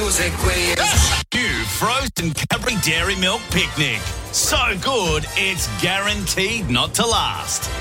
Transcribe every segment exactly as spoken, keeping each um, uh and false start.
music we New frozen Cadbury Dairy Milk Picnic. So good, it's guaranteed not to last.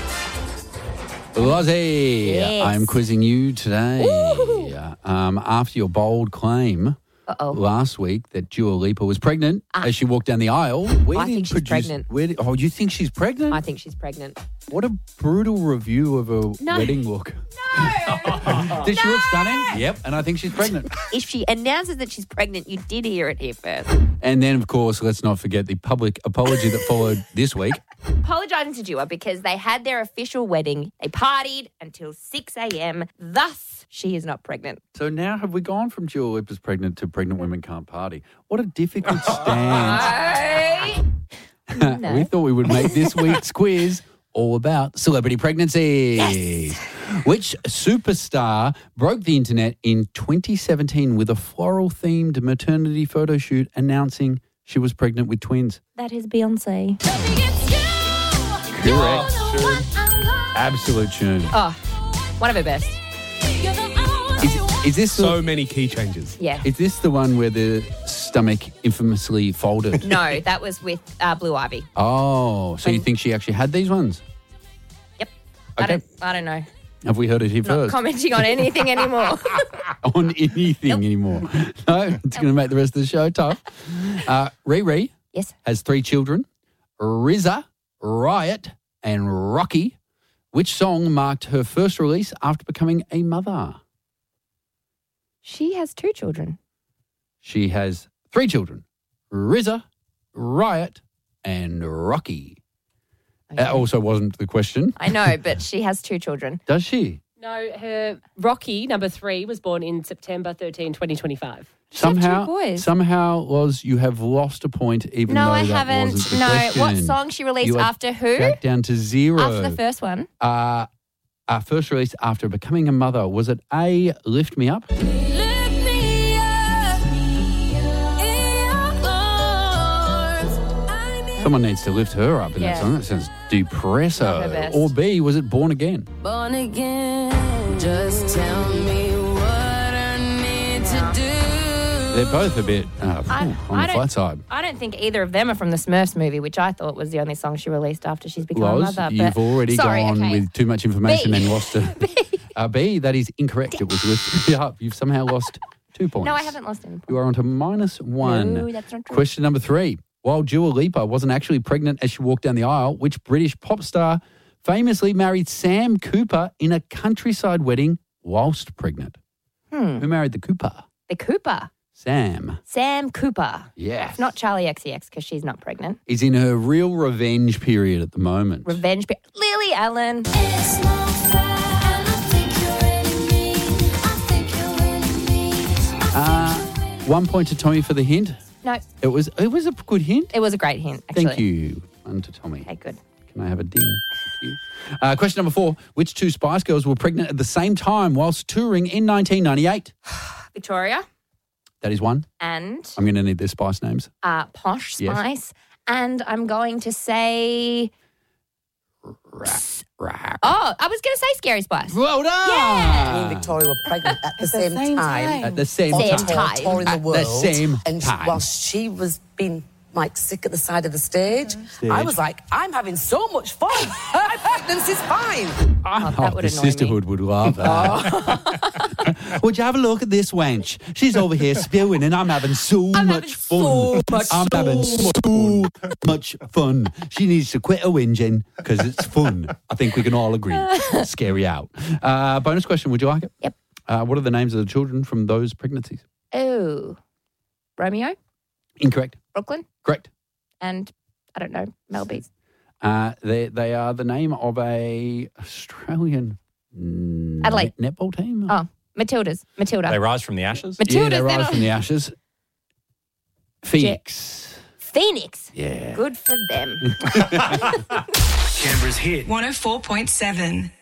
Lozzie, Yes. I'm quizzing you today. Um, after your bold claim Uh-oh. last week that Dua Lipa was pregnant Ah. as she walked down the aisle, where I did think she's produce- pregnant. Where did, oh, you think she's pregnant? I think she's pregnant. What a brutal review of a No. wedding look. No. Did she look stunning? Yep, and I think she's pregnant. If she announces that she's pregnant, you did hear it here first. And then, of course, let's not forget the public apology that followed this week. Apologising to Dua because they had their official wedding. They partied until six a.m. Thus, she is not pregnant. So now have we gone from Dua Lipa's pregnant to pregnant women can't party? What a difficult stance. No. We thought we would make this week's quiz all about celebrity pregnancies. Yes. Which superstar broke the internet in twenty seventeen with a floral-themed maternity photo shoot announcing she was pregnant with twins? That is Beyonce. Correct. Absolute tune. Oh, one of her best. Is, is this So the, many key changes. Yeah. is this the one where the stomach infamously folded? No, that was with uh, Blue Ivy. Oh, so you When- think she actually had these ones? Yep. I Okay. don't. I don't know. Have we heard it here Not first? commenting on anything anymore. on anything anymore. No, it's going to make the rest of the show tough. Uh, Riri Yes. has three children, R Z A, Riot, and Rocky. Which song marked her first release after becoming a mother? She has two children. She has three children, R Z A, Riot, and Rocky. That also wasn't the question. I know, but she has two children. Does she? No, her Rocky, number three, was born in September thirteenth, twenty twenty-five. She had two Somehow, boys. somehow, Loz, you have lost a point even No, though I that haven't. wasn't the No. question. What song she released You are after who? Back down to zero. After the first one. Uh, uh, first release after becoming a mother. Was it A, Lift Me Up? Someone needs to lift her up in Yeah. that song. That sounds Not her depresso. best. Or B, was it Born Again? Born again, just tell me what I need to do. They're both a bit uh, I- on I the don't- flat side. I don't think either of them are from the Smurfs movie, which I thought was the only song she released after she's become a Loz, mother. you've but- already Sorry, gone okay. with too much information B. and lost a B. uh, B. That is incorrect. It was lifted up. You've somehow lost two points. No, I haven't lost any points. You are on to minus one. No, that's not true. Question number three. While Dua Lipa wasn't actually pregnant as she walked down the aisle, which British pop star famously married Sam Cooper in a countryside wedding whilst pregnant? Hmm. Who married the Cooper? The Cooper. Sam. Sam Cooper. Yes. It's not Charlie X C X because she's not pregnant. Is in her real revenge period at the moment. Revenge. Pe- Lily Allen. It's not fair, and I think you're winning me. I think you're winning me. Uh, one point to Tommy for the hint. No, It was it was a good hint. it was a great hint, actually. Thank you. One to Tommy. Okay, good. Can I have a ding? Thank you. Uh, question number four. Which two Spice Girls were pregnant at the same time whilst touring in nineteen ninety-eight? Victoria That is one. and I'm going to need their Spice names. uh, Posh Yes. Spice. And I'm going to say... Rack, rack. Oh, I was going to say Scary Spice. Well done. Yeah. Me and Victoria were pregnant at the, At the same, same time. time. At the same Same time. time. Touring the At the world. same and time. while she was being like sick at the side of the stage, Stage. I was like, I'm having so much fun. My pregnancy's fine. Oh, that Oh, would the annoy me. sisterhood would love that. Would you have a look at this wench? She's over here spewing and I'm having so I'm much having fun. so much I'm so having so much fun. She needs to quit her whinging because it's fun. I think we can all agree. Scary out. Uh, bonus question, would you like it? Yep. Uh, what are the names of the children from those pregnancies? Oh. Romeo, Incorrect. Brooklyn, Correct. and I don't know, Melby's. Uh, they they are the name of a Australian mm, Adelaide. net- netball team. Oh, Matilda's. Matilda. They rise from the ashes. yeah, Matilda's. they they're rise not- from the ashes. Phoenix. Phoenix. Yeah. Good for them. Canberra's hit. one oh four point seven.